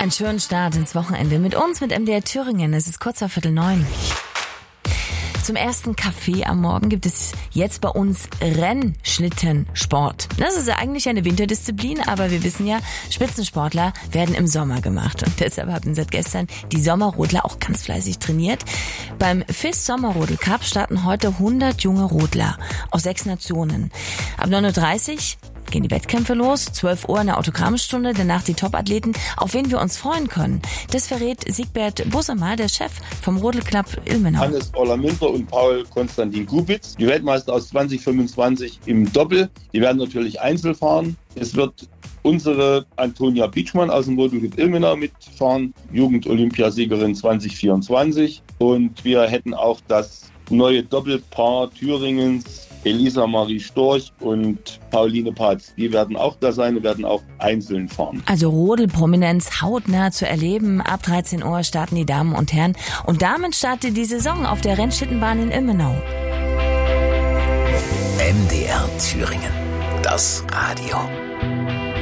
Einen schönen Start ins Wochenende mit uns, mit MDR Thüringen. Es ist kurz vor 8:45. Zum ersten Kaffee am Morgen gibt es jetzt bei uns Rennschlittensport. Das ist ja eigentlich eine Winterdisziplin, aber wir wissen ja, Spitzensportler werden im Sommer gemacht. Und deshalb haben seit gestern die Sommerrodler auch ganz fleißig trainiert. Beim FIS Sommerrodel Cup starten heute 100 junge Rodler aus 6 Nationen. Ab 9:30 Uhr gehen die Wettkämpfe los, 12 Uhr eine Autogrammstunde, danach die Top-Athleten, auf wen wir uns freuen können. Das verrät Siegbert Bussemer, der Chef vom Rodelclub Ilmenau. Hannes Orlamünter und Paul Konstantin Kubitz, die Weltmeister aus 2025 im Doppel. Die werden natürlich Einzel fahren. Es wird unsere Antonia Pietschmann aus dem Rodelclub Ilmenau mitfahren, Jugend-Olympiasiegerin 2024. Und wir hätten auch das neue Doppelpaar Thüringens, Elisa Marie Storch und Pauline Patz. Die werden auch da sein und werden auch einzeln fahren. Also Rodelprominenz hautnah zu erleben. Ab 13 Uhr starten die Damen und Herren. Und damit startet die Saison auf der Rennschlittenbahn in Ilmenau. MDR Thüringen. Das Radio.